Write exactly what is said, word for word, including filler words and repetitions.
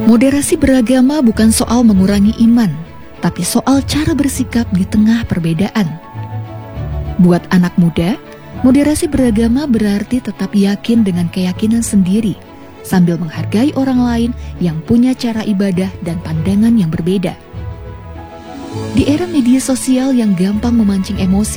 Moderasi beragama bukan soal mengurangi iman, tapi soal cara bersikap di tengah perbedaan. Buat anak muda, moderasi beragama berarti tetap yakin dengan keyakinan sendiri, sambil menghargai orang lain yang punya cara ibadah dan pandangan yang berbeda. Di era media sosial yang gampang memancing emosi,